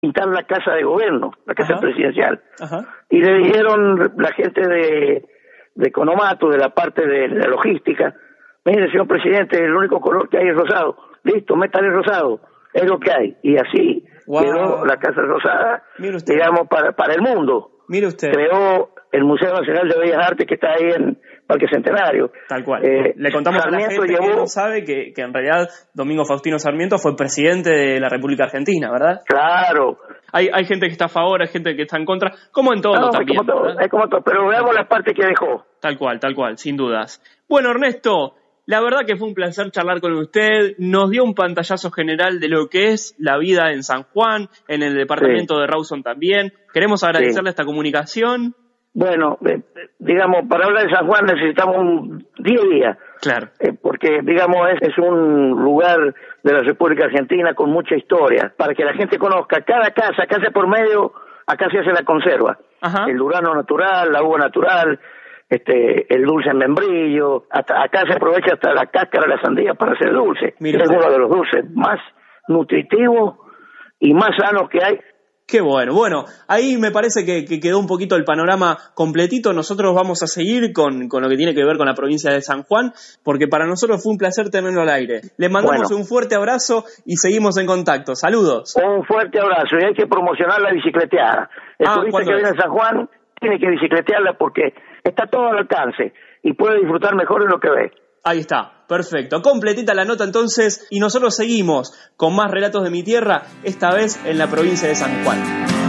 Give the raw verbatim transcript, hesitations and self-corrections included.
pintar la casa de gobierno, la casa Ajá. presidencial. Ajá. Y le dijeron la gente de, de Economato, de la parte de la logística, mire, señor presidente, el único color que hay es rosado. Listo, métale rosado, es lo que hay. Y así Wow. quedó la Casa Rosada, Mire usted. digamos, para, para el mundo. Mire usted. Creó el Museo Nacional de Bellas Artes que está ahí en Parque Centenario. Tal cual. Eh, Le contamos Sarmiento a la gente llevó, que no sabe que, que en realidad Domingo Faustino Sarmiento fue presidente de la República Argentina, ¿verdad? Claro. Hay, hay gente que está a favor, hay gente que está en contra, como en todo No, también. es como todo, ¿verdad? es como todo, pero veamos las partes que dejó. Tal cual, tal cual, sin dudas. Bueno, Ernesto, la verdad que fue un placer charlar con usted. Nos dio un pantallazo general de lo que es la vida en San Juan, en el departamento sí. de Rawson también. Queremos agradecerle sí. esta comunicación. Bueno, eh, digamos, para hablar de San Juan necesitamos un día a día. Claro. Eh, porque, digamos, es, es un lugar de la República Argentina con mucha historia. Para que la gente conozca cada casa, casa por medio, acá se hace la conserva. Ajá. El durazno natural, la uva natural, este, el dulce en membrillo. Hasta, acá se aprovecha hasta la cáscara de la sandía para hacer dulce. Mira es usted. uno de los dulces más nutritivos y más sanos que hay. Qué bueno. Bueno, ahí me parece que, que quedó un poquito el panorama completito. Nosotros vamos a seguir con, con lo que tiene que ver con la provincia de San Juan, porque para nosotros fue un placer tenerlo al aire. Le mandamos bueno. un fuerte abrazo y seguimos en contacto. Saludos. Un fuerte abrazo. Y hay que promocionar la bicicleteada. El ah, turista que viene a San Juan tiene que bicicletearla porque está todo al alcance y puede disfrutar mejor de lo que ve. Ahí está, perfecto. Completita la nota entonces y nosotros seguimos con más relatos de mi tierra, esta vez en la provincia de San Juan.